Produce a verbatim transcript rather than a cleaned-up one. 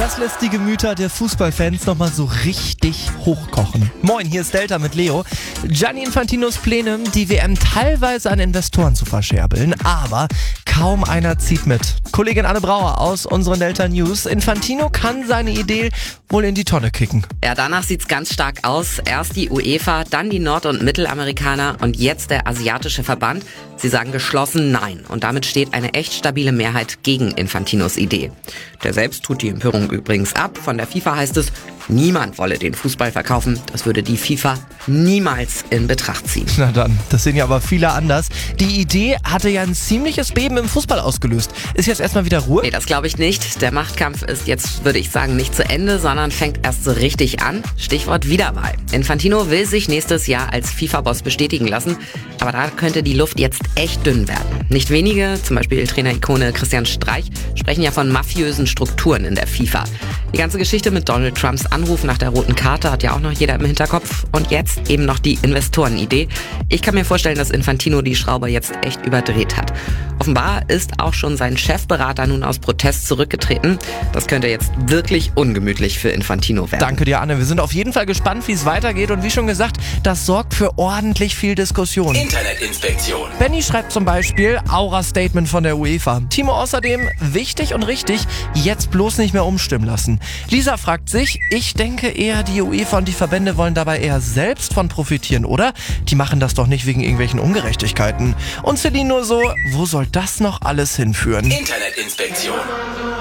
Das lässt die Gemüter der Fußballfans nochmal so richtig hochkochen. Moin, hier ist Delta mit Leo. Gianni Infantinos Pläne, die W M teilweise an Investoren zu verscherbeln, aber kaum einer zieht mit. Kollegin Anne Brauer aus unseren Delta News. Infantino kann seine Idee wohl in die Tonne kicken. Ja, danach sieht's ganz stark aus. Erst die UEFA, dann die Nord- und Mittelamerikaner und jetzt der asiatische Verband. Sie sagen geschlossen Nein. Und damit steht eine echt stabile Mehrheit gegen Infantinos Idee. Der selbst tut die Empörung übrigens ab. Von der FIFA heißt es, niemand wolle den Fußball verkaufen. Das würde die FIFA niemals in Betracht ziehen. Na dann, das sehen ja aber viele anders. Die Idee hatte ja ein ziemliches Beben im Fußball ausgelöst. Ist jetzt erstmal wieder Ruhe? Nee, das glaube ich nicht. Der Machtkampf ist jetzt, würde ich sagen, nicht zu Ende, sondern fängt erst so richtig an. Stichwort Wiederwahl. Infantino will sich nächstes Jahr als FIFA-Boss bestätigen lassen, aber da könnte die Luft jetzt echt dünn werden. Nicht wenige, zum Beispiel Trainerikone Christian Streich, sprechen ja von mafiösen Strukturen in der FIFA. Die ganze Geschichte mit Donald Trumps Anruf nach der roten Karte hat ja auch noch jeder im Hinterkopf. Und jetzt eben noch die Investorenidee. Ich kann mir vorstellen, dass Infantino die Schraube jetzt echt überdreht hat. Offenbar ist auch schon sein Chefberater nun aus Protest zurückgetreten. Das könnte jetzt wirklich ungemütlich für Infantino werden. Danke dir, Anne. Wir sind auf jeden Fall gespannt, wie es weitergeht. Und wie schon gesagt, das sorgt für ordentlich viel Diskussion. Internetinspektion. Benny schreibt zum Beispiel Aura-Statement von der UEFA. Timo außerdem, wichtig und richtig, jetzt bloß nicht mehr umstimmen lassen. Lisa fragt sich, ich denke eher, die UEFA und die Verbände wollen dabei eher selbst von profitieren, oder? Die machen das doch nicht wegen irgendwelchen Ungerechtigkeiten. Und Celine nur so, wo soll das noch alles hinführen? Internetinspektion.